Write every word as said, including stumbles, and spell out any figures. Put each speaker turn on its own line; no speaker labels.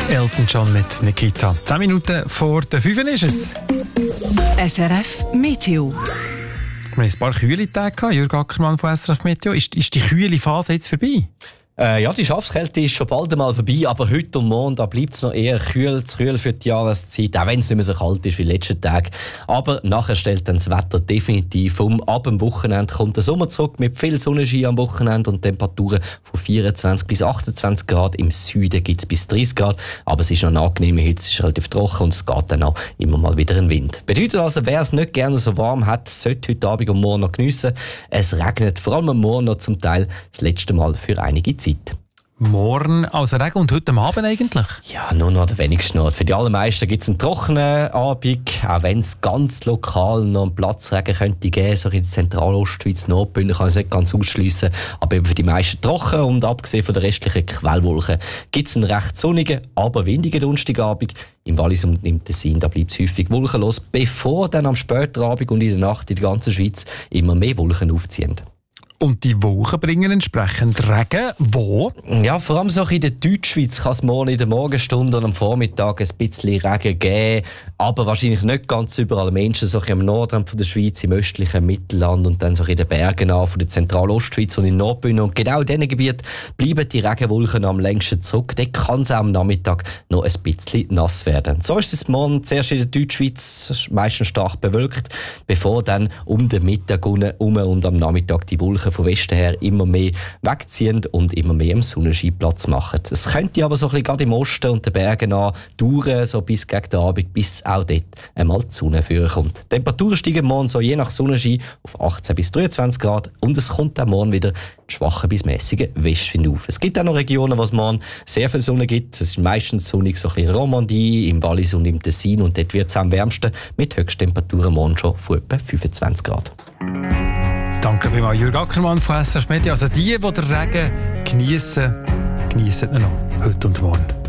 Elton John mit Nikita. Zehn Minuten vor der fünf ist es.
S R F Meteo.
Wir haben ein paar kühle Tage. Jürg Ackermann von S R F Meteo. Ist, ist die kühle Phase jetzt vorbei?
Äh, ja, die Schafskälte ist schon bald einmal vorbei, aber heute und morgen bleibt es noch eher kühl, zu kühl für die Jahreszeit, auch wenn es nicht mehr so kalt ist wie die letzten Tage. Aber nachher stellt dann das Wetter definitiv um. Ab dem Wochenende kommt der Sommer zurück mit viel Sonnenschein am Wochenende und Temperaturen von vierundzwanzig bis achtundzwanzig Grad. Im Süden gibt es bis dreißig Grad, aber es ist noch eine angenehme Hitze, es ist relativ trocken und es geht dann auch immer mal wieder ein Wind. Bedeutet also, wer es nicht gerne so warm hat, sollte heute Abend und morgen noch geniessen. Es regnet vor allem am Morgen noch zum Teil das letzte Mal für einige Zeit.
Morgen also Regen und heute Abend eigentlich?
Ja, nur noch der wenigste noch. Für die allermeisten gibt es einen trockenen Abend, auch wenn es ganz lokal noch einen Platzregen könnte geben, so in der Zentralostschweiz, Nordbünden kann ich es nicht ganz ausschliessen, aber eben für die meisten trocken und abgesehen von den restlichen Quellwolken gibt es einen recht sonnigen, aber windigen Donnerstagabend. Im Wallis und im Tessin, da bleibt es häufig wolkenlos, bevor dann am späten Abend und in der Nacht in der ganzen Schweiz immer mehr Wolken aufziehen.
Und die Wolken bringen entsprechend Regen. Wo?
Ja, vor allem so in der Deutschschweiz kann es morgen in der Morgenstunde und am Vormittag ein bisschen Regen geben. Aber wahrscheinlich nicht ganz überall. Menschen so am Nordrand von der Schweiz, im östlichen Mittelland und dann so in den Bergen an von der Zentralostschweiz und in Nordbünden. Und genau in diesen Gebieten bleiben die Regenwolken am längsten zurück. Dort kann es auch am Nachmittag noch ein bisschen nass werden. So ist es morgen zuerst in der Deutschschweiz meistens stark bewölkt, bevor dann um den Mittag herum und am Nachmittag die Wolken von Westen her immer mehr wegziehen und immer mehr am Sonnenschein Platz machen. Es könnte aber so ein bisschen gerade im Osten und den Bergen an dauern, so bis gegen den Abend, bis auch dort einmal die Sonne vorkommt. Die Temperaturen steigen morgen so je nach Sonnenschein auf achtzehn bis dreiundzwanzig Grad und es kommt dann morgen wieder schwacher bis mäßiger Westwind auf. Es gibt auch noch Regionen, wo es morgen sehr viel Sonne gibt. Es ist meistens sonnig so ein bisschen in Romandie, im Wallis und im Tessin und dort wird es am wärmsten mit Höchsttemperaturen morgen schon von etwa fünfundzwanzig Grad.
Danke vielmals, Jürg Ackermann von S R F Media. Also die, die den Regen geniessen, geniessen ihn noch heute und morgen.